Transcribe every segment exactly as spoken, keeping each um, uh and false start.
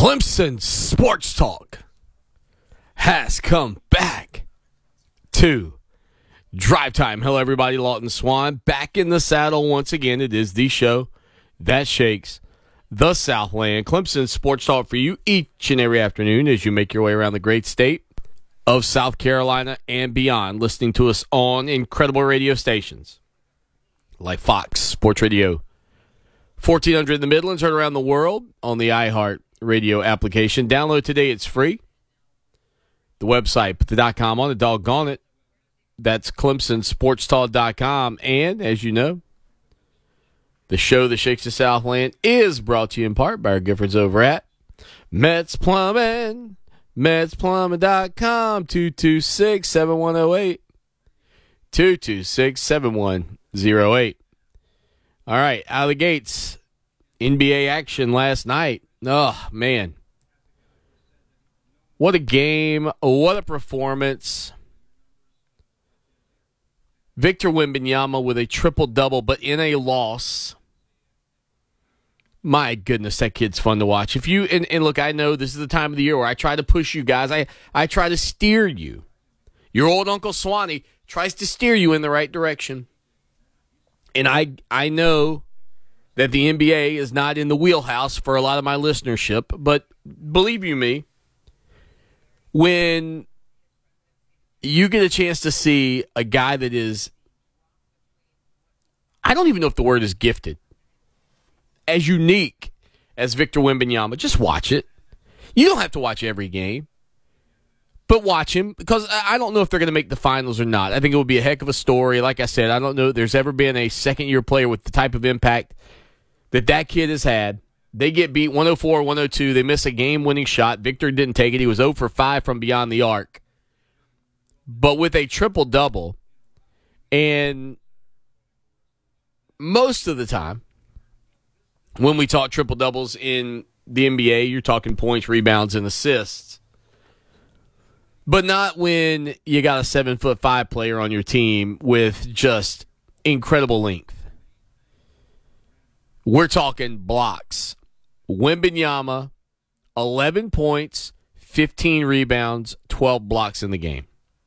Clemson Sports Talk has come back to Drive Time. Hello, everybody. Lawton Swan back in the saddle once again. It is the show that shakes the Southland. Clemson Sports Talk for you each and every afternoon as you make your way around the great state of South Carolina and beyond, listening to us on incredible radio stations like Fox Sports Radio fourteen hundred in the Midlands, heard around the world on the iHeart Radio application. Download today. It's free. The website, put the dot com on it, doggone it. That's Clemson Sports Talk dot com. And, as you know, the show that shakes the Southland is brought to you in part by our good friends over at Mets Plumbing. Mets Plumbing dot com, two two six, seven one zero eight. two two six, seven one zero eight. All right, out of the gates, N B A action last night. Oh, man. What a game. What a performance. Victor Wembanyama with a triple-double, but in a loss. My goodness, that kid's fun to watch. If you and, and look, I know this is the time of the year where I try to push you guys. I, I try to steer you. Your old Uncle Swanee tries to steer you in the right direction. And I I know that the N B A is not in the wheelhouse for a lot of my listenership, but believe you me, when you get a chance to see a guy that is, I don't even know if the word is gifted, as unique as Victor Wembanyama, just watch it. You don't have to watch every game, but watch him, because I don't know if they're going to make the finals or not. I think it would be a heck of a story. Like I said, I don't know if there's ever been a second-year player with the type of impact that that kid has had. They get beat one oh four one oh two. They miss a game-winning shot. Victor didn't take it. He was zero for five from beyond the arc. But with a triple-double, and most of the time, when we talk triple-doubles in the N B A, you're talking points, rebounds, and assists. But not when you got a seven foot five player on your team with just incredible length. We're talking blocks. Wembanyama, eleven points, fifteen rebounds, twelve blocks in the game.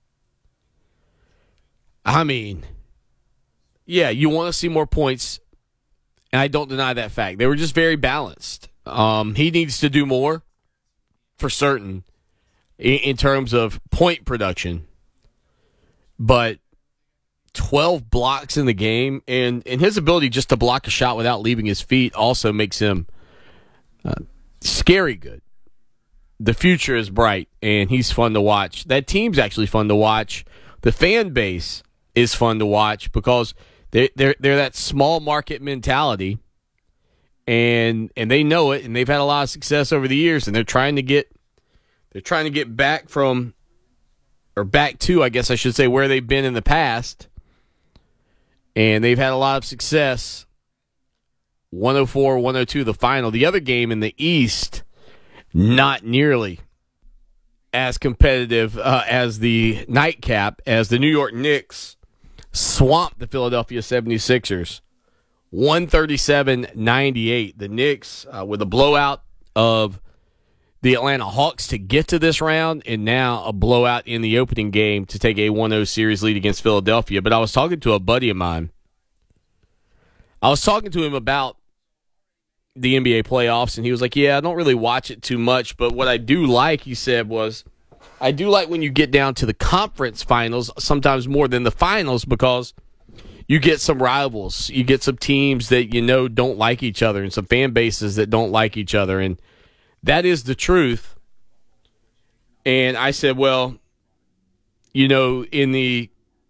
I mean, yeah, you want to see more points, and I don't deny that fact. They were just very balanced. Um, he needs to do more, for certain, in, in terms of point production. But twelve blocks in the game, and, and his ability just to block a shot without leaving his feet also makes him uh, scary good. The future is bright, and he's fun to watch. That team's actually fun to watch. The fan base is fun to watch because they're, they're, they're that small market mentality, and and they know it, and they've had a lot of success over the years, and they're trying to get they're trying to get back from, or back to, I guess I should say, where they've been in the past. And they've had a lot of success. one oh four one oh two, the final. The other game in the East, not nearly as competitive uh, as the nightcap, as the New York Knicks swamped the Philadelphia seventy-sixers. one thirty-seven ninety-eight. The Knicks uh, with a blowout of the Atlanta Hawks to get to this round, and now a blowout in the opening game to take a one oh series lead against Philadelphia. But I was talking to a buddy of mine. I was talking to him about the N B A playoffs, and he was like, yeah, I don't really watch it too much, but what I do like, he said, was I do like when you get down to the conference finals, sometimes more than the finals, because you get some rivals. You get some teams that you know don't like each other, and some fan bases that don't like each other, and that is the truth. And I said, well, you know, in the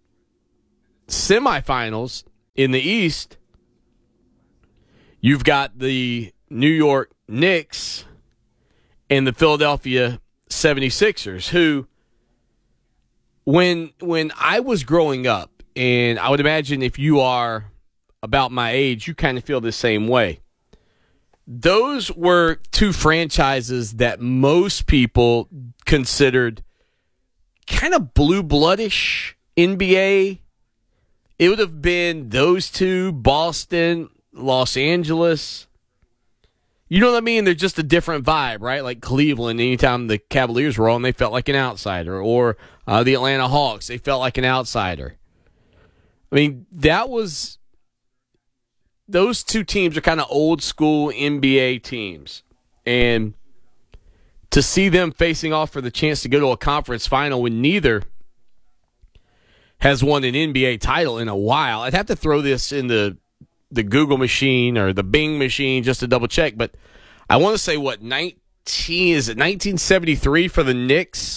semifinals in the East, you've got the New York Knicks and the Philadelphia seventy-sixers, who, when when I was growing up, and I would imagine if you are about my age, you kind of feel the same way. Those were two franchises that most people considered kind of blue-bloodish N B A. It would have been those two, Boston, Los Angeles. You know what I mean? They're just a different vibe, right? Like Cleveland, anytime the Cavaliers were on, they felt like an outsider. Or uh, the Atlanta Hawks, they felt like an outsider. I mean, that was... Those two teams are kind of old school N B A teams. And to see them facing off for the chance to go to a conference final when neither has won an N B A title in a while. I'd have to throw this in the the Google machine or the Bing machine just to double check, but I want to say what nineteen is it nineteen seventy-three for the Knicks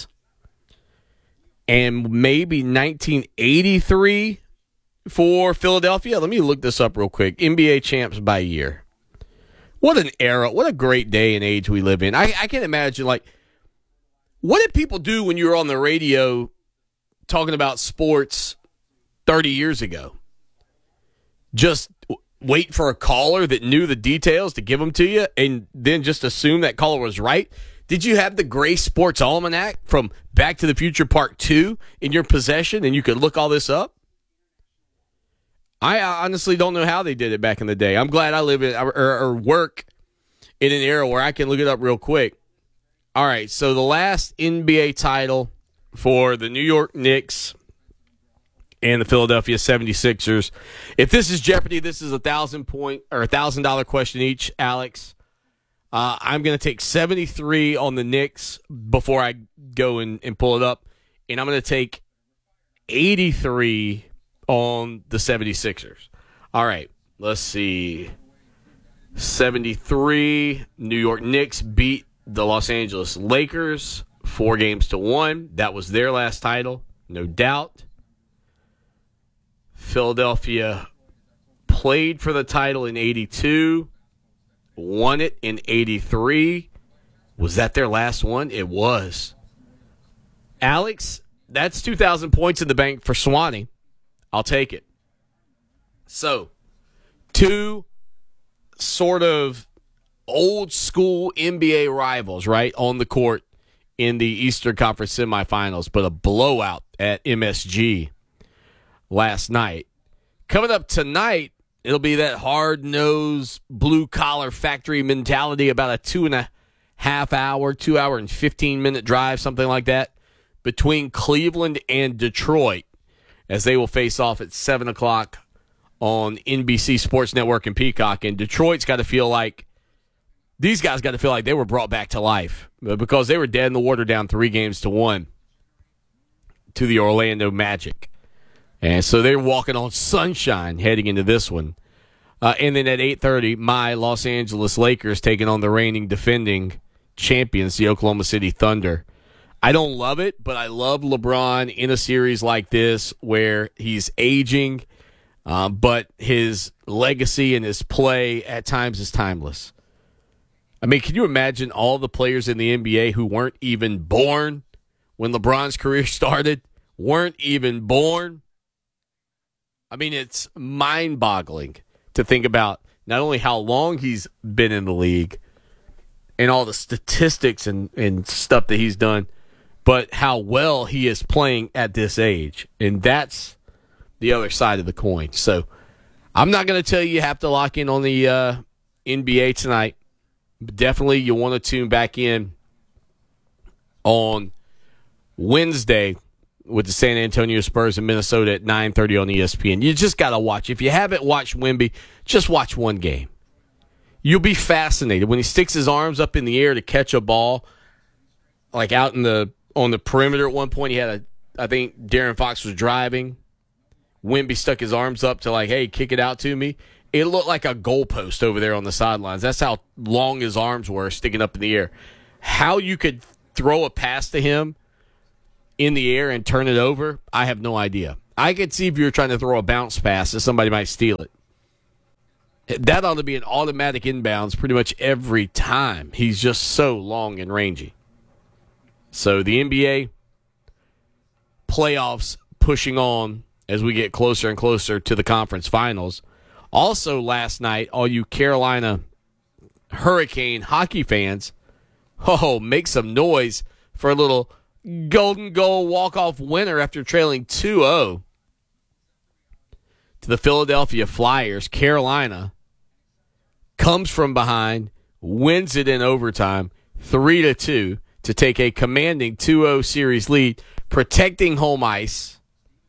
and maybe nineteen eighty-three for Philadelphia. Let me look this up real quick. N B A champs by year. What an era. What a great day and age we live in. I, I can imagine, like, what did people do when you were on the radio talking about sports thirty years ago? Just wait for a caller that knew the details to give them to you and then just assume that caller was right? Did you have the Gray Sports Almanac from Back to the Future Part two in your possession and you could look all this up? I honestly don't know how they did it back in the day. I'm glad I live in or, or work in an era where I can look it up real quick. All right, so the last N B A title for the New York Knicks and the Philadelphia seventy-sixers. If this is Jeopardy, this is a thousand point or a thousand dollar question each, Alex. Uh, I'm going to take seventy-three on the Knicks before I go and, and pull it up, and I'm going to take eighty-three on the seventy-sixers. All right, let's see. seventy-three, New York Knicks beat the Los Angeles Lakers four games to one. That was their last title, no doubt. Philadelphia played for the title in eighty-two, won it in eighty-three. Was that their last one? It was. Alex, that's two thousand points in the bank for Swanee. I'll take it. So, two sort of old school N B A rivals, right, on the court in the Eastern Conference semifinals, but a blowout at M S G last night. Coming up tonight, it'll be that hard-nosed, blue-collar factory mentality, about a two and a half hour, two hour and fifteen-minute drive, something like that, between Cleveland and Detroit, as they will face off at seven o'clock on N B C Sports Network and Peacock. And Detroit's got to feel like, these guys got to feel like they were brought back to life because they were dead in the water down three games to one to the Orlando Magic. And so they're walking on sunshine heading into this one. Uh, and then at eight thirty, my Los Angeles Lakers taking on the reigning defending champions, the Oklahoma City Thunder. I don't love it, but I love LeBron in a series like this where he's aging, um, but his legacy and his play at times is timeless. I mean, can you imagine all the players in the N B A who weren't even born when LeBron's career started? Weren't even born? I mean, it's mind-boggling to think about not only how long he's been in the league and all the statistics and, and stuff that he's done, but how well he is playing at this age. And that's the other side of the coin. So I'm not going to tell you you have to lock in on the uh, N B A tonight. But definitely you want to tune back in on Wednesday with the San Antonio Spurs in Minnesota at nine thirty on E S P N. You just got to watch. If you haven't watched Wemby, just watch one game. You'll be fascinated. When he sticks his arms up in the air to catch a ball, like out in the on the perimeter at one point, he had a, I think Darren Fox was driving. Wemby stuck his arms up to like, hey, kick it out to me. It looked like a goalpost over there on the sidelines. That's how long his arms were sticking up in the air. How you could throw a pass to him in the air and turn it over, I have no idea. I could see if you were trying to throw a bounce pass that somebody might steal it. That ought to be an automatic inbounds pretty much every time. He's just so long and rangy. So the N B A playoffs pushing on as we get closer and closer to the conference finals. Also last night, all you Carolina Hurricane hockey fans, oh, make some noise for a little golden goal walk-off winner after trailing two oh to the Philadelphia Flyers. Carolina comes from behind, wins it in overtime, three to two, to take a commanding two oh series lead, protecting home ice,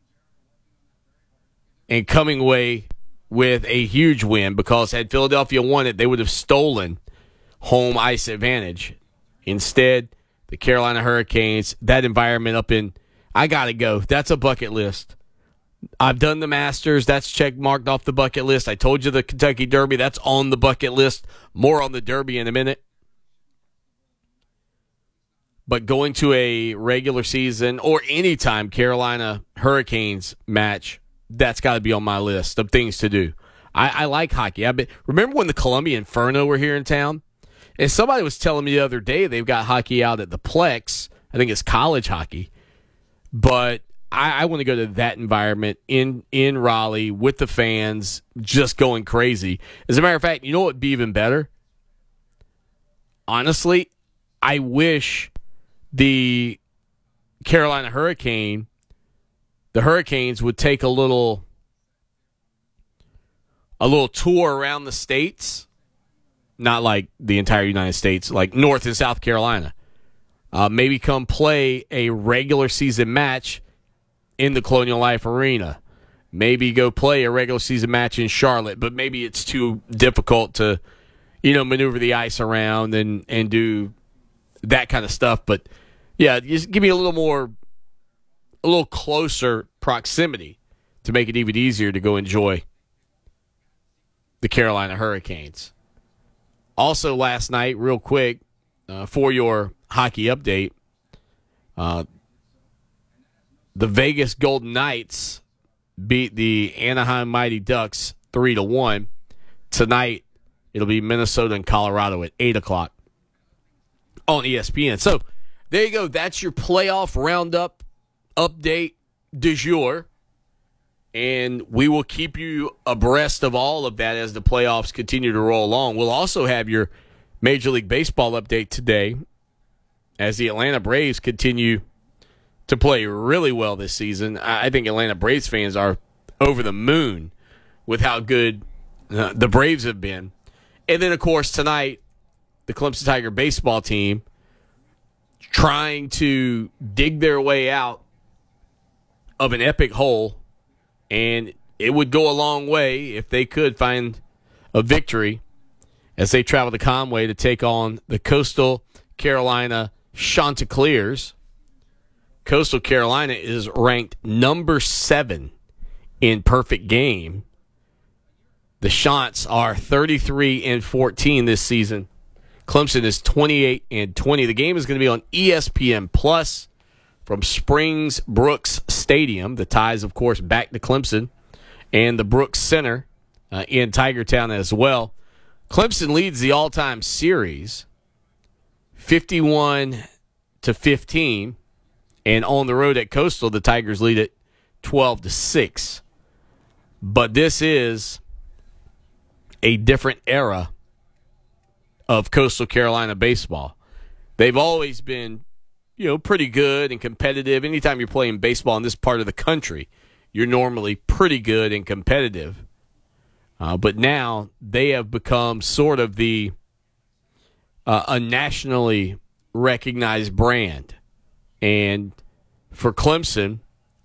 and coming away with a huge win, because had Philadelphia won it, they would have stolen home ice advantage. Instead, the Carolina Hurricanes, that environment up in, I got to go. That's a bucket list. I've done the Masters. That's check marked off the bucket list. I told you the Kentucky Derby. That's on the bucket list. More on the Derby in a minute. But going to a regular season or anytime Carolina Hurricanes match, that's got to be on my list of things to do. I, I like hockey. I've been, remember when the Columbia Inferno were here in town? And somebody was telling me the other day they've got hockey out at the Plex. I think it's college hockey. But I, I want to go to that environment in, in Raleigh with the fans just going crazy. As a matter of fact, you know what would be even better? Honestly, I wish the Carolina Hurricane, the Hurricanes would take a little, a little tour around the states, not like the entire United States, like North and South Carolina. Uh, maybe come play a regular season match in the Colonial Life Arena. Maybe go play a regular season match in Charlotte, but maybe it's too difficult to, you know, maneuver the ice around and, and do that kind of stuff. But yeah, just give me a little more, a little closer proximity to make it even easier to go enjoy the Carolina Hurricanes. Also last night, real quick, uh, for your hockey update, uh, the Vegas Golden Knights beat the Anaheim Mighty Ducks three to one. Tonight, it'll be Minnesota and Colorado at eight o'clock on E S P N. So, there you go. That's your playoff roundup update du jour. And we will keep you abreast of all of that as the playoffs continue to roll along. We'll also have your Major League Baseball update today as the Atlanta Braves continue to play really well this season. I think Atlanta Braves fans are over the moon with how good uh, the Braves have been. And then, of course, tonight, the Clemson Tiger baseball team trying to dig their way out of an epic hole. And it would go a long way if they could find a victory as they travel to Conway to take on the Coastal Carolina Chanticleers. Coastal Carolina is ranked number seven in perfect game. The Chants are thirty-three and fourteen this season. Clemson is twenty-eight and twenty. The game is going to be on E S P N Plus from Springs Brooks Stadium. The ties, of course, back to Clemson and the Brooks Center uh, in Tigertown as well. Clemson leads the all-time series fifty-one to fifteen, and on the road at Coastal, the Tigers lead it twelve to six. But this is a different era of Coastal Carolina baseball. They've always been, you know, pretty good and competitive. Anytime you're playing baseball in this part of the country, you're normally pretty good and competitive. Uh, but now they have become sort of the uh, a nationally recognized brand. And for Clemson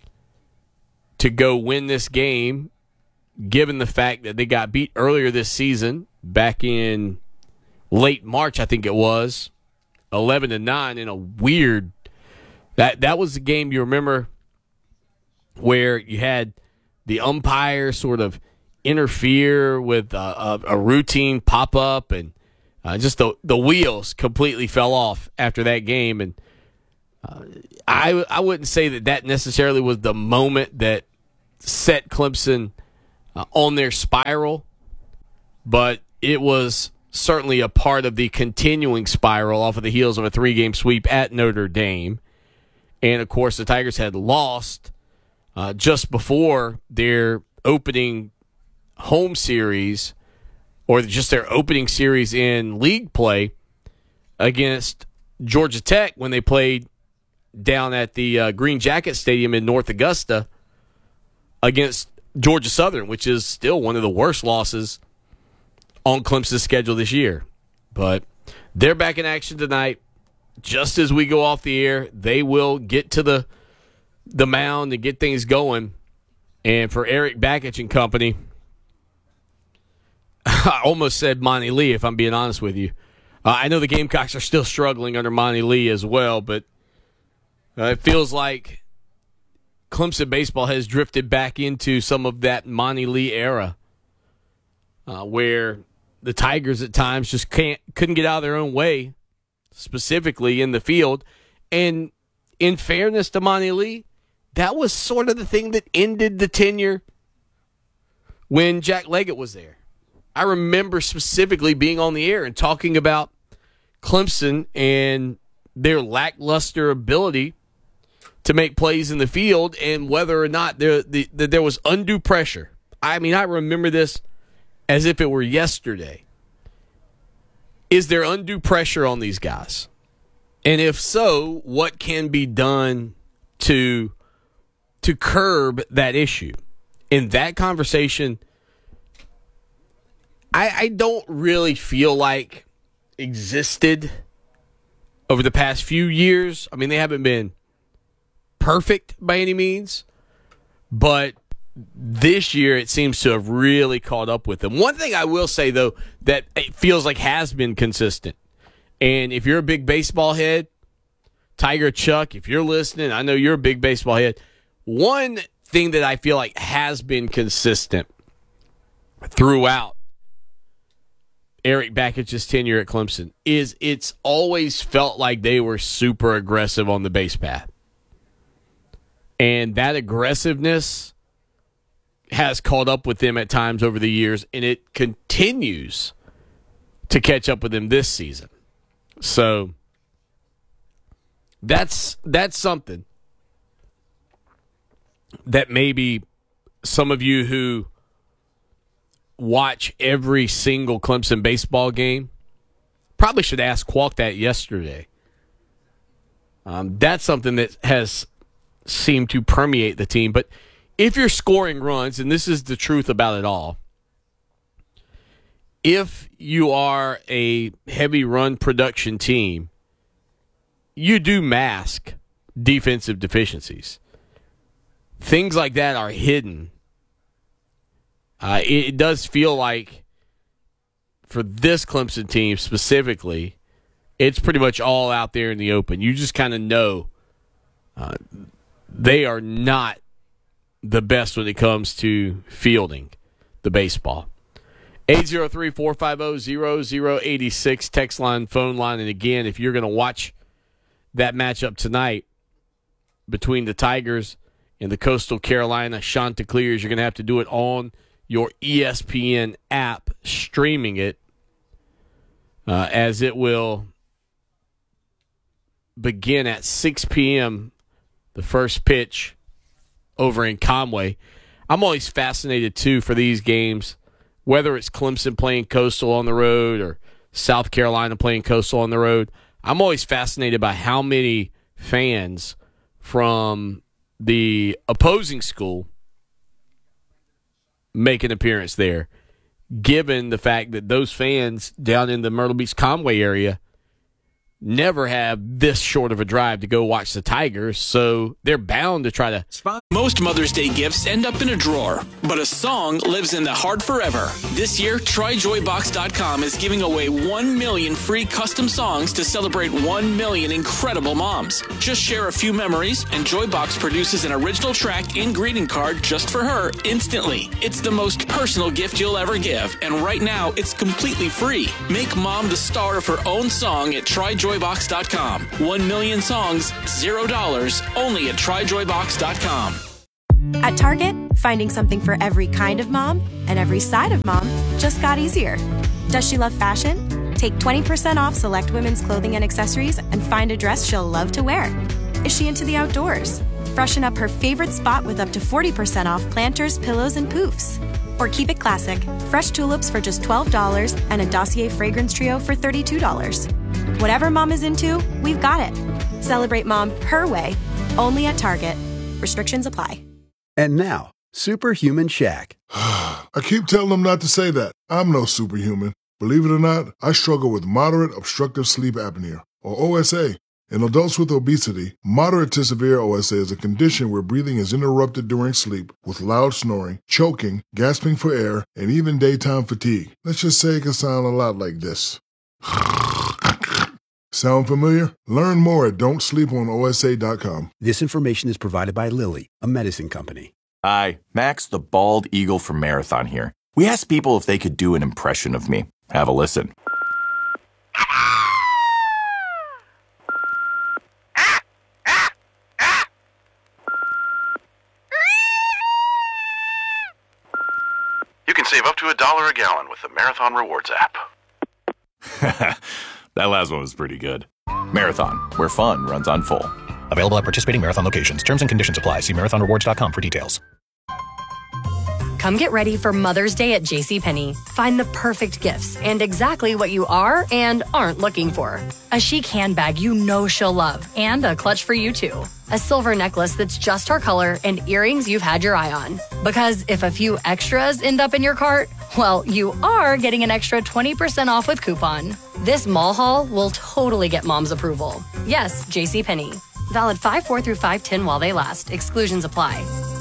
to go win this game, given the fact that they got beat earlier this season, back in late March, I think it was, eleven to nine in a weird, that that was the game you remember where you had the umpire sort of interfere with a, a, a routine pop up, and uh, just the the wheels completely fell off after that game. And uh, I I wouldn't say that that necessarily was the moment that set Clemson uh, on their spiral, but it was certainly a part of the continuing spiral off of the heels of a three-game sweep at Notre Dame. And, of course, the Tigers had lost uh, just before their opening home series, or just their opening series in league play against Georgia Tech when they played down at the uh, Green Jacket Stadium in North Augusta against Georgia Southern, which is still one of the worst losses on Clemson's schedule this year. But they're back in action tonight. Just as we go off the air, they will get to the the mound and get things going. And for Erik Bakich and company, I almost said Monty Lee, if I'm being honest with you. Uh, I know the Gamecocks are still struggling under Monty Lee as well, but uh, it feels like Clemson baseball has drifted back into some of that Monty Lee era uh, where the Tigers at times just can't couldn't get out of their own way, specifically in the field. And in fairness to Monty Lee, that was sort of the thing that ended the tenure when Jack Leggett was there. I remember specifically being on the air and talking about Clemson and their lackluster ability to make plays in the field and whether or not there the, the, there was undue pressure. I mean, I remember this as if it were yesterday. Is there undue pressure on these guys? And if so, what can be done to to curb that issue? In that conversation, I, I don't really feel like existed over the past few years. I mean, they haven't been perfect by any means, but this year it seems to have really caught up with them. One thing I will say, though, that it feels like has been consistent, and if you're a big baseball head, Tiger Chuck, if you're listening, I know you're a big baseball head. One thing that I feel like has been consistent throughout Erik Bakich's tenure at Clemson is it's always felt like they were super aggressive on the base path. And that aggressiveness has caught up with them at times over the years, and it continues to catch up with them this season. So that's that's something that maybe some of you who watch every single Clemson baseball game probably should ask Qualk that yesterday. Um, that's something that has seemed to permeate the team. But if you're scoring runs, and this is the truth about it all, if you are a heavy run production team, you do mask defensive deficiencies. Things like that are hidden. Uh, it, it does feel like for this Clemson team specifically, it's pretty much all out there in the open. You just kind of know uh, they are not the best when it comes to fielding the baseball. eight zero three, four five zero, zero zero eight six, text line, phone line. And again, if you're going to watch that matchup tonight between the Tigers and the Coastal Carolina Chanticleers, you're going to have to do it on your E S P N app, streaming it, uh, as it will begin at six p.m., the first pitch over in Conway. I'm always fascinated, too, for these games, whether it's Clemson playing Coastal on the road or South Carolina playing Coastal on the road. I'm always fascinated by how many fans from the opposing school make an appearance there, given the fact that those fans down in the Myrtle Beach Conway area never have this short of a drive to go watch the Tigers, so they're bound to try to... Most Mother's Day gifts end up in a drawer, but a song lives in the heart forever. This year, Try Joy Box dot com is giving away one million free custom songs to celebrate one million incredible moms. Just share a few memories, and Joybox produces an original track and greeting card just for her instantly. It's the most personal gift you'll ever give, and right now, it's completely free. Make mom the star of her own song at Try Joy Box dot com. One million songs, zero dollars, only at Try Joy Box dot com. At Target, finding something for every kind of mom and every side of mom just got easier. Does she love fashion? Take twenty percent off select women's clothing and accessories and find a dress she'll love to wear. Is she into the outdoors? Freshen up her favorite spot with up to forty percent off planters, pillows, and poofs. Or keep it classic, fresh tulips for just twelve dollars and a Dossier fragrance trio for thirty-two dollars. Whatever mom is into, we've got it. Celebrate mom her way, only at Target. Restrictions apply. And now, Superhuman Shaq. I keep telling them not to say that. I'm no superhuman. Believe it or not, I struggle with moderate obstructive sleep apnea, or O S A. In adults with obesity, moderate to severe O S A is a condition where breathing is interrupted during sleep with loud snoring, choking, gasping for air, and even daytime fatigue. Let's just say it can sound a lot like this. Sound familiar? Learn more at don't sleep on O S A dot com. This information is provided by Lilly, a medicine company. Hi, Max the Bald Eagle from Marathon here. We asked people if they could do an impression of me. Have a listen. You can save up to a dollar a gallon with the Marathon Rewards app. That last one was pretty good. Marathon, where fun runs on full. Available at participating Marathon locations. Terms and conditions apply. See marathon rewards dot com for details. Come get ready for Mother's Day at JCPenney. Find the perfect gifts and exactly what you are and aren't looking for. A chic handbag you know she'll love and a clutch for you too. A silver necklace that's just her color and earrings you've had your eye on. Because if a few extras end up in your cart, well, you are getting an extra twenty percent off with coupon. This mall haul will totally get mom's approval. Yes, JCPenney. Valid five four through five ten while they last. Exclusions apply.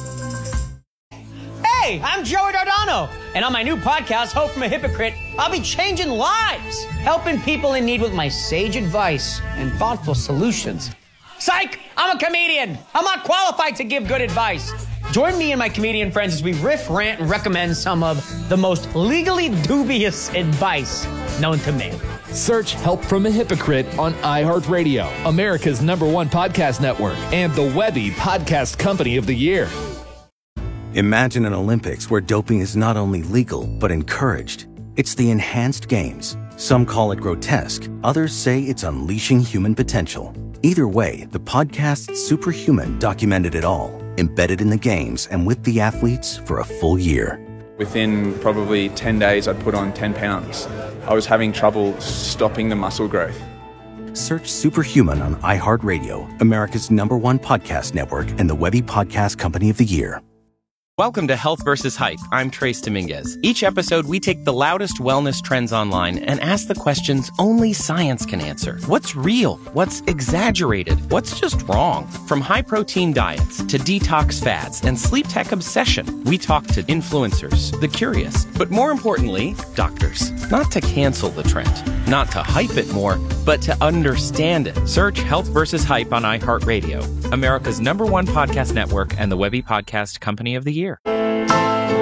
Hey, I'm Joey Dardano, and on my new podcast, Hope from a Hypocrite, I'll be changing lives, helping people in need with my sage advice and thoughtful solutions. Psych! I'm a comedian. I'm not qualified to give good advice. Join me and my comedian friends as we riff, rant, and recommend some of the most legally dubious advice known to man. Search Help from a Hypocrite on iHeartRadio, America's number one podcast network, and the Webby Podcast Company of the Year. Imagine an Olympics where doping is not only legal, but encouraged. It's the enhanced games. Some call it grotesque. Others say it's unleashing human potential. Either way, the podcast Superhuman documented it all, embedded in the games and with the athletes for a full year. Within probably ten days, I'd put on ten pounds. I was having trouble stopping the muscle growth. Search Superhuman on iHeartRadio, America's number one podcast network, and the Webby Podcast Company of the Year. Welcome to Health versus Hype. I'm Trace Dominguez. Each episode, we take the loudest wellness trends online and ask the questions only science can answer. What's real? What's exaggerated? What's just wrong? From high-protein diets to detox fads and sleep tech obsession, we talk to influencers, the curious, but more importantly, doctors. Not to cancel the trend, not to hype it more, but to understand it. Search Health versus Hype on iHeartRadio, America's number one podcast network and the Webby Podcast Company of the Year.